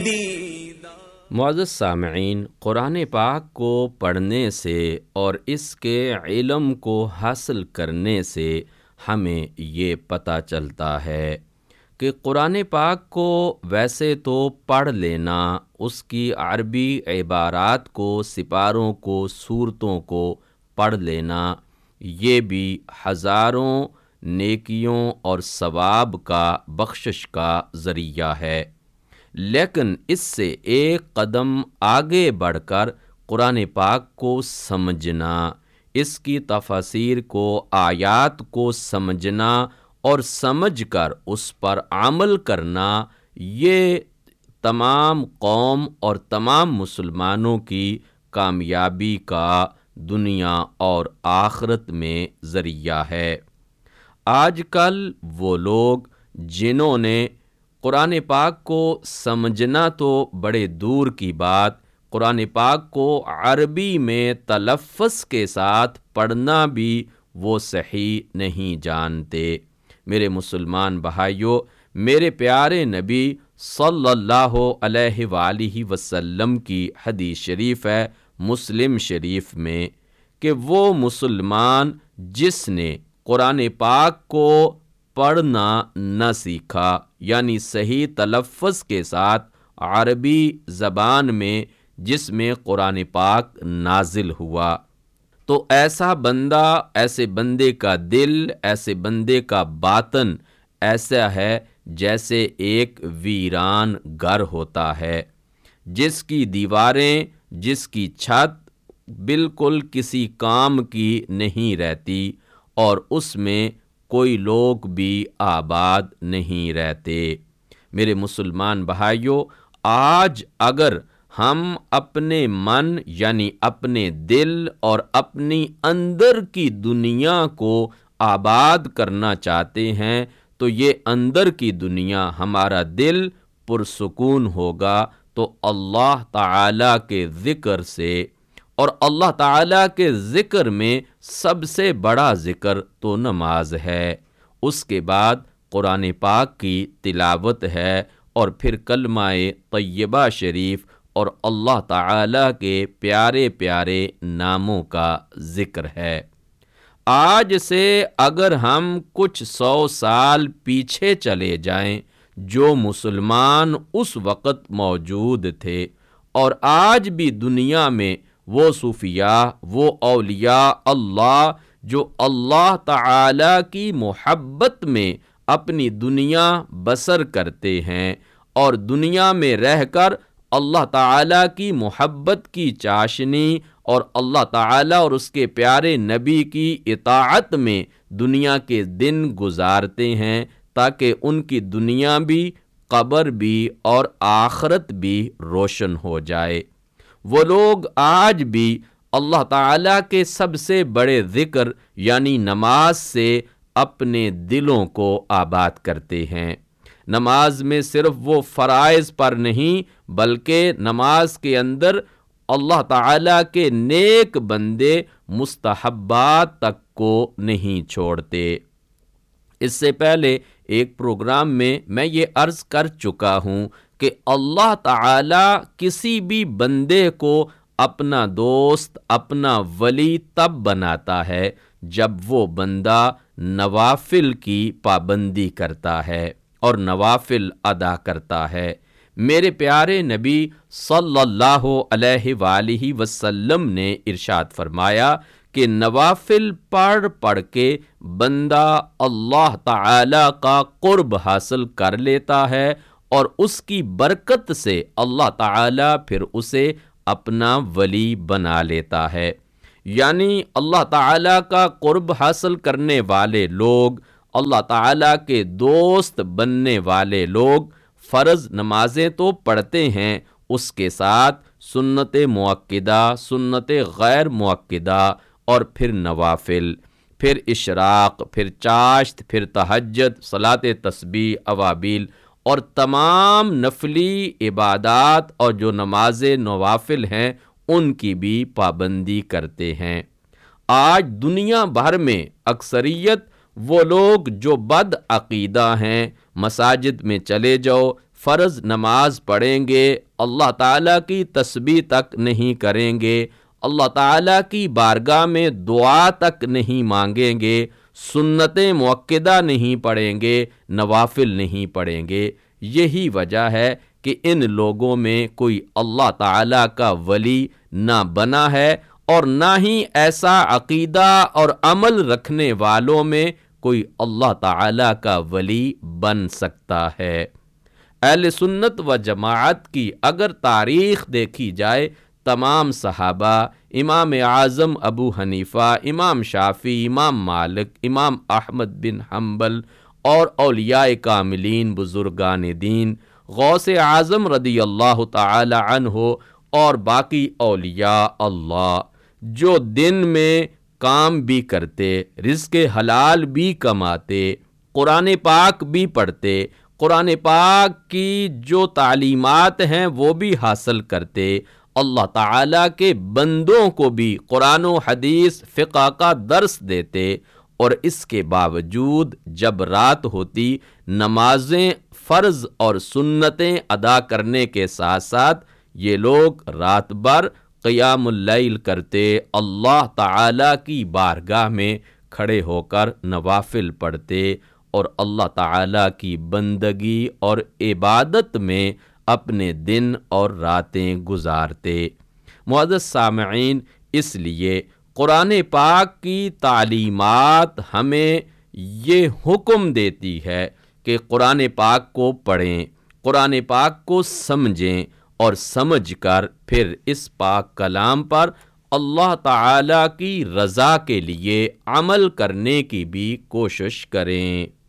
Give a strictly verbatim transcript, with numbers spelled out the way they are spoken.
معزز سامعین، قرآن پاک کو پڑھنے سے اور اس کے علم کو حاصل کرنے سے ہمیں یہ پتہ چلتا ہے کہ قرآن پاک کو ویسے تو پڑھ لینا، اس کی عربی عبارات کو، سپاروں کو، صورتوں کو پڑھ لینا، یہ بھی ہزاروں نیکیوں اور ثواب کا، بخشش کا ذریعہ ہے۔ لیکن اس سے ایک قدم آگے بڑھ کر قرآن پاک کو سمجھنا، اس کی تفاسیر کو، آیات کو سمجھنا اور سمجھ کر اس پر عمل کرنا، یہ تمام قوم اور تمام مسلمانوں کی کامیابی کا دنیا اور آخرت میں ذریعہ ہے۔ آج کل وہ لوگ جنہوں نے قرآن پاک کو سمجھنا تو بڑے دور کی بات، قرآن پاک کو عربی میں تلفظ کے ساتھ پڑھنا بھی وہ صحیح نہیں جانتے۔ میرے مسلمان بھائیوں، میرے پیارے نبی صلی اللہ علیہ وآلہ وسلم کی حدیث شریف ہے مسلم شریف میں کہ وہ مسلمان جس نے قرآن پاک کو پڑھنا نہ سیکھا، یعنی صحیح تلفظ کے ساتھ عربی زبان میں جس میں قرآن پاک نازل ہوا، تو ایسا بندہ، ایسے بندے کا دل، ایسے بندے کا باطن ایسا ہے جیسے ایک ویران گھر ہوتا ہے، جس کی دیواریں، جس کی چھت بالکل کسی کام کی نہیں رہتی اور اس میں کوئی لوگ بھی آباد نہیں رہتے۔ میرے مسلمان بھائیوں، آج اگر ہم اپنے من یعنی اپنے دل اور اپنی اندر کی دنیا کو آباد کرنا چاہتے ہیں تو یہ اندر کی دنیا، ہمارا دل پرسکون ہوگا تو اللہ تعالیٰ کے ذکر سے، اور اللہ تعالیٰ کے ذکر میں سب سے بڑا ذکر تو نماز ہے، اس کے بعد قرآن پاک کی تلاوت ہے، اور پھر کلمہ طیبہ شریف اور اللہ تعالیٰ کے پیارے پیارے ناموں کا ذکر ہے۔ آج سے اگر ہم کچھ سو سال پیچھے چلے جائیں، جو مسلمان اس وقت موجود تھے اور آج بھی دنیا میں وہ صوفیاء، وہ اولیاء اللہ جو اللہ تعالیٰ کی محبت میں اپنی دنیا بسر کرتے ہیں اور دنیا میں رہ کر اللہ تعالیٰ کی محبت کی چاشنی اور اللہ تعالیٰ اور اس کے پیارے نبی کی اطاعت میں دنیا کے دن گزارتے ہیں تاکہ ان کی دنیا بھی، قبر بھی اور آخرت بھی روشن ہو جائے۔ وہ لوگ آج بھی اللہ تعالیٰ کے سب سے بڑے ذکر یعنی نماز سے اپنے دلوں کو آباد کرتے ہیں۔ نماز میں صرف وہ فرائض پر نہیں بلکہ نماز کے اندر اللہ تعالیٰ کے نیک بندے مستحبات تک کو نہیں چھوڑتے۔ اس سے پہلے ایک پروگرام میں میں یہ عرض کر چکا ہوں کہ اللہ تعالیٰ کسی بھی بندے کو اپنا دوست، اپنا ولی تب بناتا ہے جب وہ بندہ نوافل کی پابندی کرتا ہے اور نوافل ادا کرتا ہے۔ میرے پیارے نبی صلی اللہ علیہ وآلہ وسلم نے ارشاد فرمایا کہ نوافل پڑھ پڑھ کے بندہ اللہ تعالی کا قرب حاصل کر لیتا ہے اور اس کی برکت سے اللہ تعالی پھر اسے اپنا ولی بنا لیتا ہے۔ یعنی اللہ تعالیٰ کا قرب حاصل کرنے والے لوگ، اللہ تعالیٰ کے دوست بننے والے لوگ فرض نمازیں تو پڑھتے ہیں، اس کے ساتھ سنت مؤکدہ، سنت غیر مؤکدہ اور پھر نوافل، پھر اشراق، پھر چاشت، پھر تہجد، صلاۃ تسبیح، اوابیل اور تمام نفلی عبادات اور جو نماز نوافل ہیں ان کی بھی پابندی کرتے ہیں۔ آج دنیا بھر میں اکثریت وہ لوگ جو بد عقیدہ ہیں، مساجد میں چلے جاؤ، فرض نماز پڑھیں گے، اللہ تعالیٰ کی تسبیح تک نہیں کریں گے، اللہ تعالیٰ کی بارگاہ میں دعا تک نہیں مانگیں گے، سنتیں مؤکدہ نہیں پڑھیں گے، نوافل نہیں پڑھیں گے، یہی وجہ ہے کہ ان لوگوں میں کوئی اللہ تعالیٰ کا ولی نہ بنا ہے، اور نہ ہی ایسا عقیدہ اور عمل رکھنے والوں میں کوئی اللہ تعالیٰ کا ولی بن سکتا ہے۔ اہل سنت و جماعت کی اگر تاریخ دیکھی جائے، تمام صحابہ، امام اعظم ابو حنیفہ، امام شافعی، امام مالک، امام احمد بن حنبل اور اولیاء کاملین، بزرگان دین، غوث اعظم رضی اللہ تعالی عنہ اور باقی اولیاء اللہ، جو دن میں کام بھی کرتے، رزق حلال بھی کماتے، قرآن پاک بھی پڑھتے، قرآن پاک کی جو تعلیمات ہیں وہ بھی حاصل کرتے، اللہ تعالیٰ کے بندوں کو بھی قرآن و حدیث فقہ کا درس دیتے، اور اس کے باوجود جب رات ہوتی نمازیں فرض اور سنتیں ادا کرنے کے ساتھ ساتھ یہ لوگ رات بھر قیام اللیل کرتے، اللہ تعالیٰ کی بارگاہ میں کھڑے ہو کر نوافل پڑھتے اور اللہ تعالیٰ کی بندگی اور عبادت میں اپنے دن اور راتیں گزارتے۔ معزز سامعین، اس لیے قرآن پاک کی تعلیمات ہمیں یہ حکم دیتی ہے کہ قرآن پاک کو پڑھیں، قرآن پاک کو سمجھیں، اور سمجھ کر پھر اس پاک کلام پر اللہ تعالیٰ کی رضا کے لیے عمل کرنے کی بھی کوشش کریں۔